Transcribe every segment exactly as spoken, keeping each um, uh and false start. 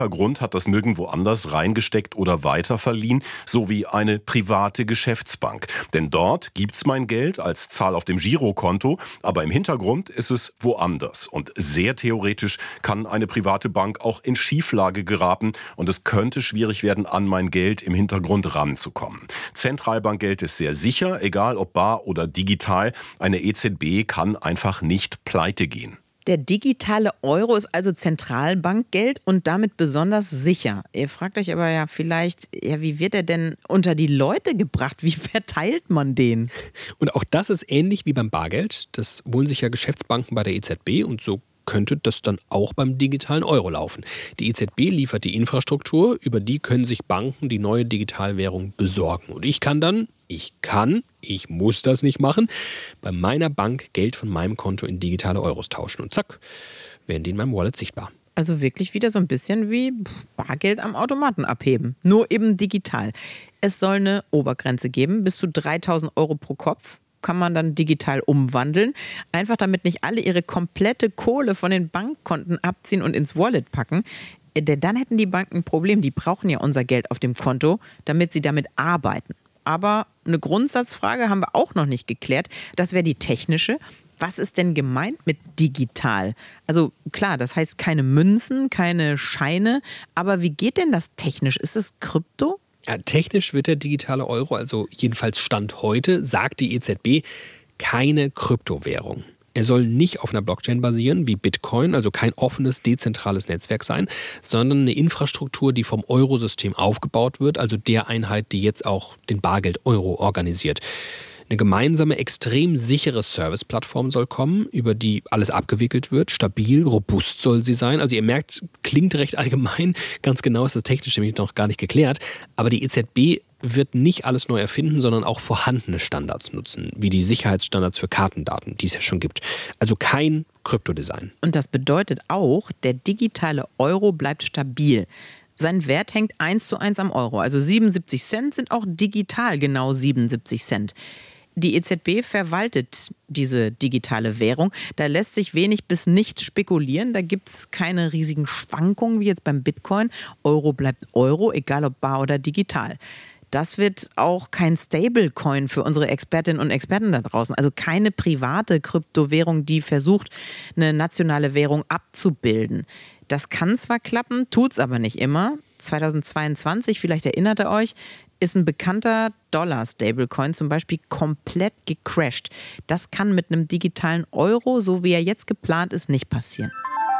Grund hat das nirgendwo anders reingesteckt oder weiterverliehen, so wie eine private Geschäftsbank. Denn dort gibt's mein Geld als Zahl auf dem Girokonto, aber im Hintergrund ist es woanders. Und sehr theoretisch kann eine private Bank auch in Schieflage geraten und es könnte schwierig werden, an mein Geld im Hintergrund ranzukommen. Zentralbankgeld ist sehr sicher, egal ob bar oder digital. Eine E Z B kann einfach nicht pleite gehen. Der digitale Euro ist also Zentralbankgeld und damit besonders sicher. Ihr fragt euch aber ja vielleicht, ja, wie wird er denn unter die Leute gebracht? Wie verteilt man den? Und auch das ist ähnlich wie beim Bargeld. Das holen sich ja Geschäftsbanken bei der E Z B und so könnte das dann auch beim digitalen Euro laufen. Die E Z B liefert die Infrastruktur, über die können sich Banken die neue Digitalwährung besorgen. Und ich kann dann, ich kann, ich muss das nicht machen, bei meiner Bank Geld von meinem Konto in digitale Euros tauschen. Und zack, werden die in meinem Wallet sichtbar. Also wirklich wieder so ein bisschen wie Bargeld am Automaten abheben, nur eben digital. Es soll eine Obergrenze geben, bis zu dreitausend Euro pro Kopf. Kann man dann digital umwandeln. Einfach damit nicht alle ihre komplette Kohle von den Bankkonten abziehen und ins Wallet packen. Denn dann hätten die Banken ein Problem. Die brauchen ja unser Geld auf dem Konto, damit sie damit arbeiten. Aber eine Grundsatzfrage haben wir auch noch nicht geklärt. Das wäre die technische. Was ist denn gemeint mit digital? Also klar, das heißt keine Münzen, keine Scheine. Aber wie geht denn das technisch? Ist es Krypto? Ja, technisch wird der digitale Euro, also jedenfalls Stand heute, sagt die E Z B, keine Kryptowährung. Er soll nicht auf einer Blockchain basieren wie Bitcoin, also kein offenes, dezentrales Netzwerk sein, sondern eine Infrastruktur, die vom Eurosystem aufgebaut wird, also der Einheit, die jetzt auch den Bargeld-Euro organisiert. Eine gemeinsame, extrem sichere Serviceplattform soll kommen, über die alles abgewickelt wird. Stabil, robust soll sie sein. Also ihr merkt, klingt recht allgemein. Ganz genau ist das technisch nämlich noch gar nicht geklärt. Aber die E Z B wird nicht alles neu erfinden, sondern auch vorhandene Standards nutzen, wie die Sicherheitsstandards für Kartendaten, die es ja schon gibt. Also kein Kryptodesign. Und das bedeutet auch, der digitale Euro bleibt stabil. Sein Wert hängt eins zu eins am Euro. Also siebenundsiebzig Cent sind auch digital genau siebenundsiebzig Cent. Die E Z B verwaltet diese digitale Währung. Da lässt sich wenig bis nichts spekulieren. Da gibt es keine riesigen Schwankungen wie jetzt beim Bitcoin. Euro bleibt Euro, egal ob bar oder digital. Das wird auch kein Stablecoin für unsere Expertinnen und Experten da draußen. Also keine private Kryptowährung, die versucht, eine nationale Währung abzubilden. Das kann zwar klappen, tut's aber nicht immer. zweitausendzweiundzwanzig, vielleicht erinnert ihr euch, ist ein bekannter Dollar-Stablecoin zum Beispiel komplett gecrashed. Das kann mit einem digitalen Euro, so wie er jetzt geplant ist, nicht passieren.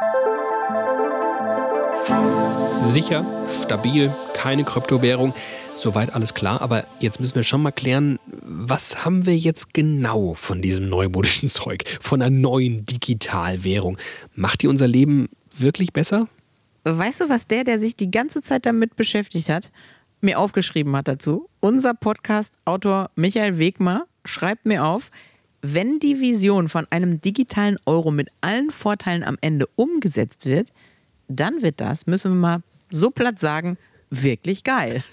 Sicher, stabil, keine Kryptowährung. Soweit alles klar, aber jetzt müssen wir schon mal klären, was haben wir jetzt genau von diesem neumodischen Zeug, von einer neuen Digitalwährung? Macht die unser Leben wirklich besser? Weißt du, was der, der sich die ganze Zeit damit beschäftigt hat, mir aufgeschrieben hat dazu? Unser Podcast-Autor Michael Wegmer schreibt mir auf, wenn die Vision von einem digitalen Euro mit allen Vorteilen am Ende umgesetzt wird, dann wird das, müssen wir mal so platt sagen, wirklich geil.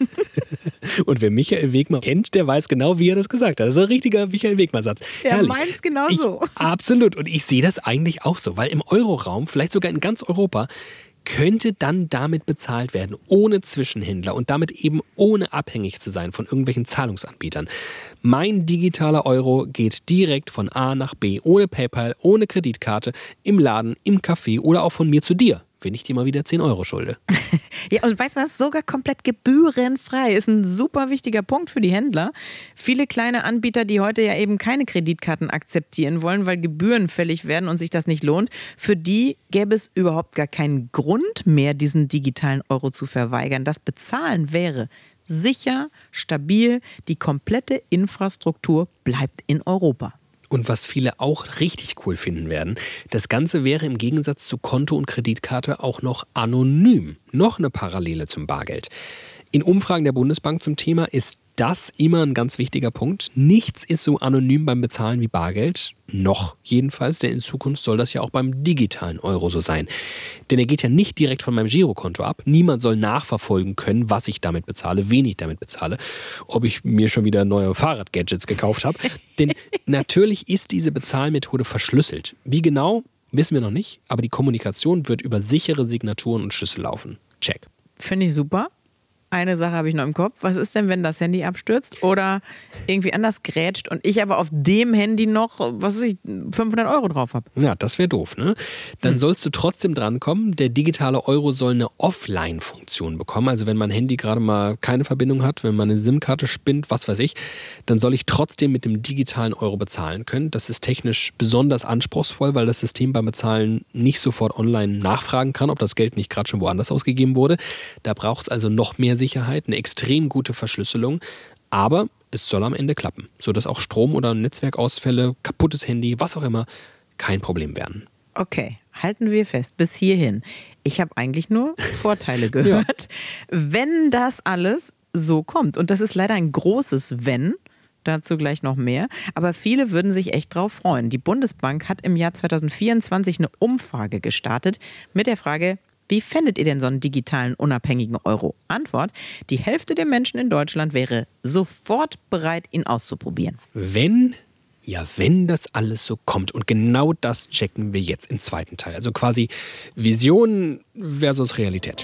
Und wer Michael Wegmer kennt, der weiß genau, wie er das gesagt hat. Das ist ein richtiger Michael Wegmer-Satz. Er meint es genau so. Absolut. Und ich sehe das eigentlich auch so, weil im Euroraum, vielleicht sogar in ganz Europa, könnte dann damit bezahlt werden, ohne Zwischenhändler und damit eben ohne abhängig zu sein von irgendwelchen Zahlungsanbietern. Mein digitaler Euro geht direkt von A nach B, ohne PayPal, ohne Kreditkarte, im Laden, im Café oder auch von mir zu dir, wenn ich dir mal wieder zehn Euro schulde. Ja, und weißt du was? Sogar komplett gebührenfrei. Ist ein super wichtiger Punkt für die Händler. Viele kleine Anbieter, die heute ja eben keine Kreditkarten akzeptieren wollen, weil Gebühren fällig werden und sich das nicht lohnt, für die gäbe es überhaupt gar keinen Grund mehr, diesen digitalen Euro zu verweigern. Das Bezahlen wäre sicher, stabil. Die komplette Infrastruktur bleibt in Europa. Und was viele auch richtig cool finden werden, das Ganze wäre im Gegensatz zu Konto und Kreditkarte auch noch anonym. Noch eine Parallele zum Bargeld. In Umfragen der Bundesbank zum Thema ist das immer ein ganz wichtiger Punkt. Nichts ist so anonym beim Bezahlen wie Bargeld. Noch jedenfalls, denn in Zukunft soll das ja auch beim digitalen Euro so sein. Denn er geht ja nicht direkt von meinem Girokonto ab. Niemand soll nachverfolgen können, was ich damit bezahle, wen ich damit bezahle, ob ich mir schon wieder neue Fahrradgadgets gekauft habe. Denn natürlich ist diese Bezahlmethode verschlüsselt. Wie genau, wissen wir noch nicht, aber die Kommunikation wird über sichere Signaturen und Schlüssel laufen. Check. Finde ich super. Eine Sache habe ich noch im Kopf. Was ist denn, wenn das Handy abstürzt oder irgendwie anders grätscht und ich aber auf dem Handy noch, was weiß ich, fünfhundert Euro drauf habe? Ja, das wäre doof, ne? Dann hm. sollst du trotzdem drankommen. Der digitale Euro soll eine Offline-Funktion bekommen. Also wenn mein Handy gerade mal keine Verbindung hat, wenn meine SIM-Karte spinnt, was weiß ich, dann soll ich trotzdem mit dem digitalen Euro bezahlen können. Das ist technisch besonders anspruchsvoll, weil das System beim Bezahlen nicht sofort online nachfragen kann, ob das Geld nicht gerade schon woanders ausgegeben wurde. Da braucht es also noch mehr Sicherheit, eine extrem gute Verschlüsselung, aber es soll am Ende klappen, sodass auch Strom- oder Netzwerkausfälle, kaputtes Handy, was auch immer, kein Problem werden. Okay, halten wir fest, bis hierhin. Ich habe eigentlich nur Vorteile gehört, ja. Wenn das alles so kommt. Und das ist leider ein großes Wenn, dazu gleich noch mehr. Aber viele würden sich echt drauf freuen. Die Bundesbank hat im Jahr zwanzig vierundzwanzig eine Umfrage gestartet mit der Frage: Wie fändet ihr denn so einen digitalen, unabhängigen Euro? Antwort: Die Hälfte der Menschen in Deutschland wäre sofort bereit, ihn auszuprobieren. Wenn, ja, wenn das alles so kommt. Und genau das checken wir jetzt im zweiten Teil. Also quasi Vision versus Realität.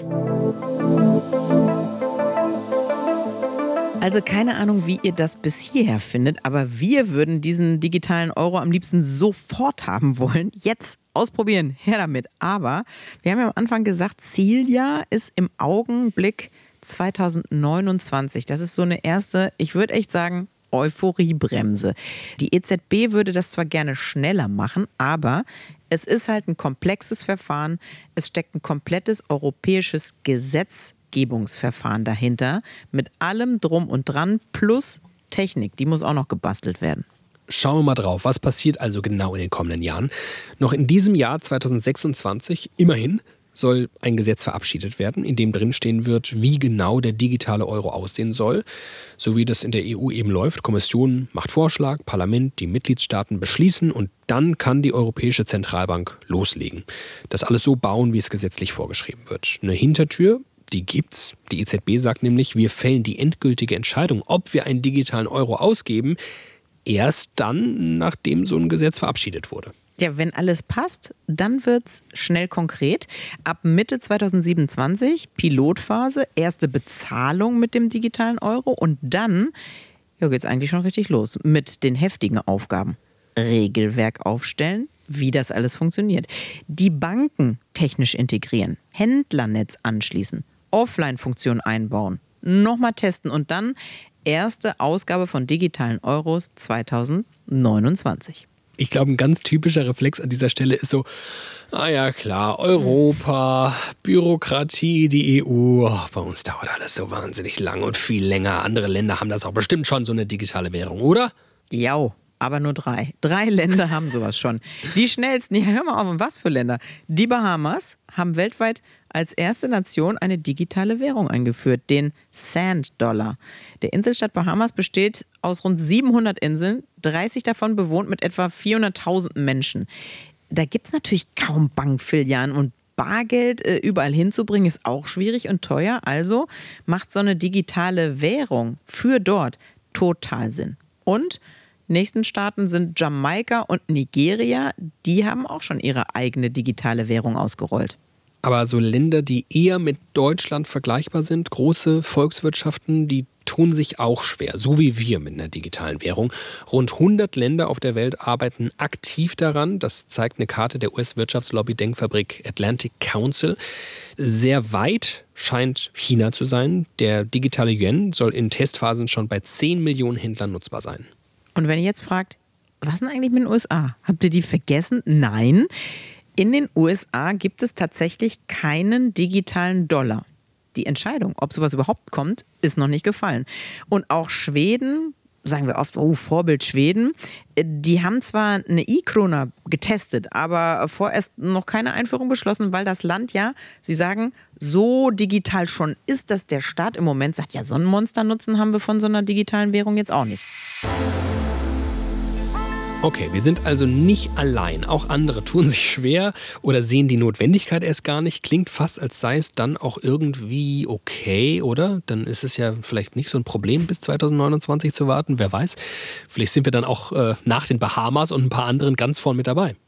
Also keine Ahnung, wie ihr das bis hierher findet, aber wir würden diesen digitalen Euro am liebsten sofort haben wollen. Jetzt ausprobieren, her damit. Aber wir haben ja am Anfang gesagt, Zieljahr ist im Augenblick zwanzig neunundzwanzig. Das ist so eine erste, ich würde echt sagen, Euphoriebremse. Die E Z B würde das zwar gerne schneller machen, aber es ist halt ein komplexes Verfahren. Es steckt ein komplettes europäisches Gesetzgebungsverfahren dahinter mit allem drum und dran plus Technik. Die muss auch noch gebastelt werden. Schauen wir mal drauf, was passiert also genau in den kommenden Jahren. Noch in diesem Jahr zwanzig sechsundzwanzig, immerhin, soll ein Gesetz verabschiedet werden, in dem drin stehen wird, wie genau der digitale Euro aussehen soll. So wie das in der E U eben läuft. Kommission macht Vorschlag, Parlament, die Mitgliedstaaten beschließen und dann kann die Europäische Zentralbank loslegen. Das alles so bauen, wie es gesetzlich vorgeschrieben wird. Eine Hintertür, die gibt's. Die E Z B sagt nämlich, wir fällen die endgültige Entscheidung, ob wir einen digitalen Euro ausgeben, erst dann, nachdem so ein Gesetz verabschiedet wurde. Ja, wenn alles passt, dann wird's schnell konkret. Ab Mitte zwanzig siebenundzwanzig Pilotphase, erste Bezahlung mit dem digitalen Euro und dann ja, geht's eigentlich schon richtig los mit den heftigen Aufgaben. Regelwerk aufstellen, wie das alles funktioniert. Die Banken technisch integrieren, Händlernetz anschließen, Offline-Funktion einbauen, nochmal testen und dann erste Ausgabe von digitalen Euros zwanzig neunundzwanzig. Ich glaube, ein ganz typischer Reflex an dieser Stelle ist so, ah ja klar, Europa, Bürokratie, die E U, oh, bei uns dauert alles so wahnsinnig lang und viel länger. Andere Länder haben das auch bestimmt schon, so eine digitale Währung, oder? Ja, aber nur drei. Drei Länder haben sowas schon. Die schnellsten, ja hör mal auf, was für Länder? Die Bahamas haben weltweit als erste Nation eine digitale Währung eingeführt, den Sand-Dollar. Der Inselstaat Bahamas besteht aus rund siebenhundert Inseln, dreißig davon bewohnt mit etwa vierhunderttausend Menschen. Da gibt es natürlich kaum Bankfilialen und Bargeld äh, überall hinzubringen ist auch schwierig und teuer. Also macht so eine digitale Währung für dort total Sinn. Und nächsten Staaten sind Jamaika und Nigeria. Die haben auch schon ihre eigene digitale Währung ausgerollt. Aber so Länder, die eher mit Deutschland vergleichbar sind, große Volkswirtschaften, die tun sich auch schwer, so wie wir mit einer digitalen Währung. Rund hundert Länder auf der Welt arbeiten aktiv daran. Das zeigt eine Karte der U S-Wirtschaftslobby-Denkfabrik Atlantic Council. Sehr weit scheint China zu sein. Der digitale Yuan soll in Testphasen schon bei zehn Millionen Händlern nutzbar sein. Und wenn ihr jetzt fragt, was denn eigentlich mit den U S A? Habt ihr die vergessen? Nein. In den U S A gibt es tatsächlich keinen digitalen Dollar. Die Entscheidung, ob sowas überhaupt kommt, ist noch nicht gefallen. Und auch Schweden, sagen wir oft, oh, Vorbild Schweden, die haben zwar eine E-Krona getestet, aber vorerst noch keine Einführung beschlossen, weil das Land ja, sie sagen, so digital schon ist, dass der Staat im Moment sagt, ja, so einen Monsternutzen haben wir von so einer digitalen Währung jetzt auch nicht. Okay, wir sind also nicht allein. Auch andere tun sich schwer oder sehen die Notwendigkeit erst gar nicht. Klingt fast, als sei es dann auch irgendwie okay, oder? Dann ist es ja vielleicht nicht so ein Problem, bis zwanzig neunundzwanzig zu warten. Wer weiß, vielleicht sind wir dann auch äh, nach den Bahamas und ein paar anderen ganz vorn mit dabei.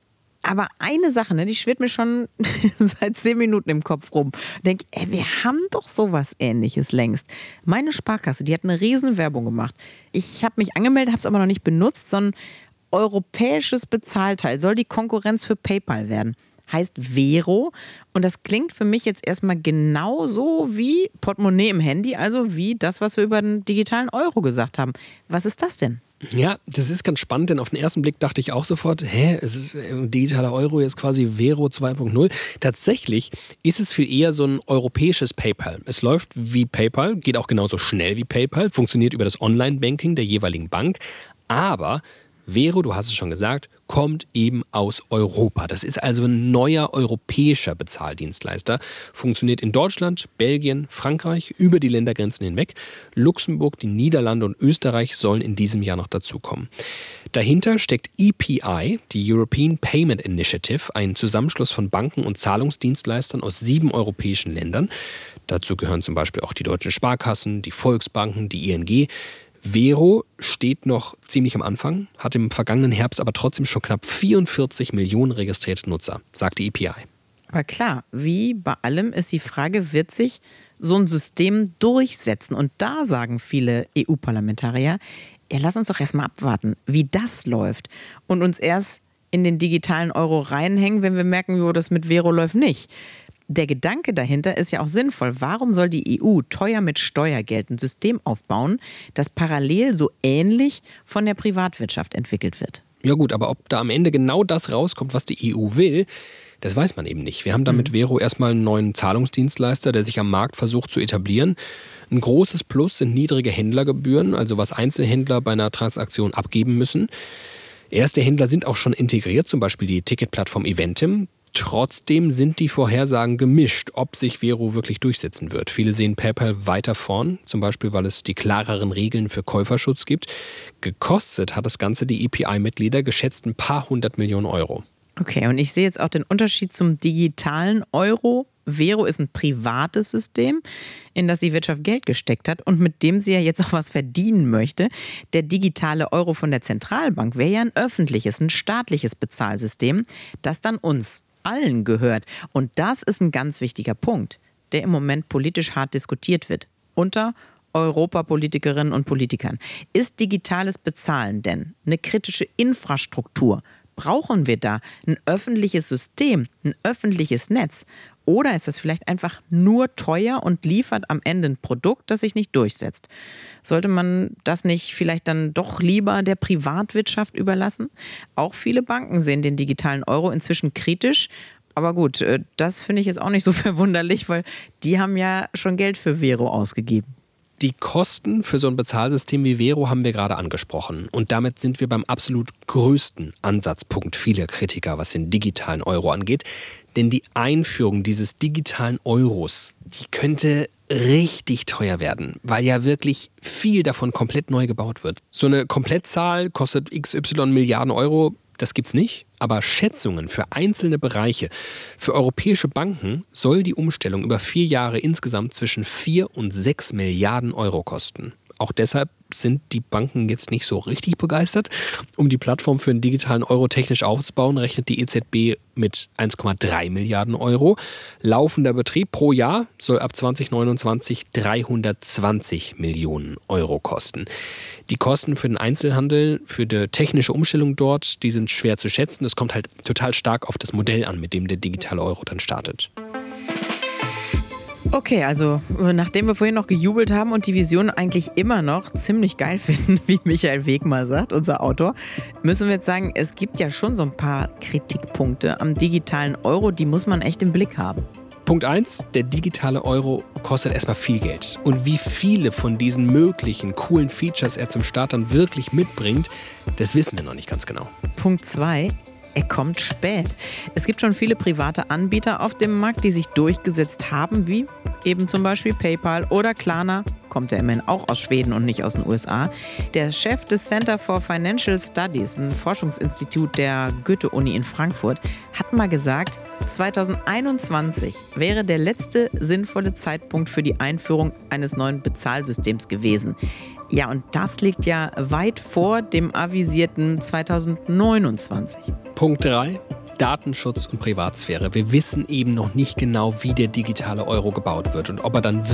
Aber eine Sache, ne, die schwirrt mir schon seit zehn Minuten im Kopf rum. Denk, ey, wir haben doch sowas Ähnliches längst. Meine Sparkasse, die hat eine riesen Werbung gemacht. Ich habe mich angemeldet, habe es aber noch nicht benutzt. So ein europäisches Bezahlteil soll die Konkurrenz für PayPal werden. Heißt Vero. Und das klingt für mich jetzt erstmal genauso wie Portemonnaie im Handy, also wie das, was wir über den digitalen Euro gesagt haben. Was ist das denn? Ja, das ist ganz spannend, denn auf den ersten Blick dachte ich auch sofort, hä, es ist ein digitaler Euro, jetzt quasi Vero zwei Punkt null. Tatsächlich ist es viel eher so ein europäisches PayPal. Es läuft wie PayPal, geht auch genauso schnell wie PayPal, funktioniert über das Online-Banking der jeweiligen Bank, aber Vero, du hast es schon gesagt, kommt eben aus Europa. Das ist also ein neuer europäischer Bezahldienstleister. Funktioniert in Deutschland, Belgien, Frankreich, über die Ländergrenzen hinweg. Luxemburg, die Niederlande und Österreich sollen in diesem Jahr noch dazukommen. Dahinter steckt E P I, die European Payment Initiative, ein Zusammenschluss von Banken und Zahlungsdienstleistern aus sieben europäischen Ländern. Dazu gehören zum Beispiel auch die deutschen Sparkassen, die Volksbanken, die I N G. Vero steht noch ziemlich am Anfang, hat im vergangenen Herbst aber trotzdem schon knapp vierundvierzig Millionen registrierte Nutzer, sagt die E P I. Aber klar, wie bei allem ist die Frage, wird sich so ein System durchsetzen? Und da sagen viele E U-Parlamentarier, ja, lass uns doch erstmal abwarten, wie das läuft und uns erst in den digitalen Euro reinhängen, wenn wir merken, jo, das mit Vero läuft nicht. Der Gedanke dahinter ist ja auch sinnvoll. Warum soll die E U teuer mit Steuergeld ein System aufbauen, das parallel so ähnlich von der Privatwirtschaft entwickelt wird? Ja gut, aber ob da am Ende genau das rauskommt, was die E U will, das weiß man eben nicht. Wir haben da mit Vero erstmal einen neuen Zahlungsdienstleister, der sich am Markt versucht zu etablieren. Ein großes Plus sind niedrige Händlergebühren, also was Einzelhändler bei einer Transaktion abgeben müssen. Erste Händler sind auch schon integriert, zum Beispiel die Ticketplattform Eventim. Trotzdem sind die Vorhersagen gemischt, ob sich Vero wirklich durchsetzen wird. Viele sehen PayPal weiter vorn, zum Beispiel, weil es die klareren Regeln für Käuferschutz gibt. Gekostet hat das Ganze die E P I-Mitglieder geschätzt ein paar hundert Millionen Euro. Okay, und ich sehe jetzt auch den Unterschied zum digitalen Euro. Vero ist ein privates System, in das die Wirtschaft Geld gesteckt hat und mit dem sie ja jetzt auch was verdienen möchte. Der digitale Euro von der Zentralbank wäre ja ein öffentliches, ein staatliches Bezahlsystem, das dann uns allen gehört. Und das ist ein ganz wichtiger Punkt, der im Moment politisch hart diskutiert wird. Unter Europapolitikerinnen und Politikern. Ist digitales Bezahlen denn eine kritische Infrastruktur? Brauchen wir da ein öffentliches System, ein öffentliches Netz? Oder ist das vielleicht einfach nur teuer und liefert am Ende ein Produkt, das sich nicht durchsetzt? Sollte man das nicht vielleicht dann doch lieber der Privatwirtschaft überlassen? Auch viele Banken sehen den digitalen Euro inzwischen kritisch. Aber gut, das finde ich jetzt auch nicht so verwunderlich, weil die haben ja schon Geld für Vero ausgegeben. Die Kosten für so ein Bezahlsystem wie Vero haben wir gerade angesprochen. Und damit sind wir beim absolut größten Ansatzpunkt vieler Kritiker, was den digitalen Euro angeht. Denn die Einführung dieses digitalen Euros, die könnte richtig teuer werden, weil ja wirklich viel davon komplett neu gebaut wird. So eine Komplettzahl kostet X Y Milliarden Euro. Das gibt's nicht, aber Schätzungen für einzelne Bereiche. Für europäische Banken soll die Umstellung über vier Jahre insgesamt zwischen vier und sechs Milliarden Euro kosten. Auch deshalb sind die Banken jetzt nicht so richtig begeistert. Um die Plattform für den digitalen Euro technisch aufzubauen, rechnet die E Z B mit eins Komma drei Milliarden Euro. Laufender Betrieb pro Jahr soll ab zwanzig neunundzwanzig dreihundertzwanzig Millionen Euro kosten. Die Kosten für den Einzelhandel, für die technische Umstellung dort, die sind schwer zu schätzen. Es kommt halt total stark auf das Modell an, mit dem der digitale Euro dann startet. Okay, also nachdem wir vorhin noch gejubelt haben und die Vision eigentlich immer noch ziemlich geil finden, wie Michael Wegmar sagt, unser Autor, müssen wir jetzt sagen, es gibt ja schon so ein paar Kritikpunkte am digitalen Euro, die muss man echt im Blick haben. Punkt eins, der digitale Euro kostet erstmal viel Geld. Und wie viele von diesen möglichen coolen Features er zum Start dann wirklich mitbringt, das wissen wir noch nicht ganz genau. Punkt zwei, er kommt spät. Es gibt schon viele private Anbieter auf dem Markt, die sich durchgesetzt haben, wie eben zum Beispiel PayPal oder Klarna. Kommt ja immerhin auch aus Schweden und nicht aus den U S A. Der Chef des Center for Financial Studies, ein Forschungsinstitut der Goethe-Uni in Frankfurt, hat mal gesagt, zwanzig einundzwanzig wäre der letzte sinnvolle Zeitpunkt für die Einführung eines neuen Bezahlsystems gewesen. Ja, und das liegt ja weit vor dem avisierten zwanzig neunundzwanzig. Punkt drei. Datenschutz und Privatsphäre. Wir wissen eben noch nicht genau, wie der digitale Euro gebaut wird und ob er dann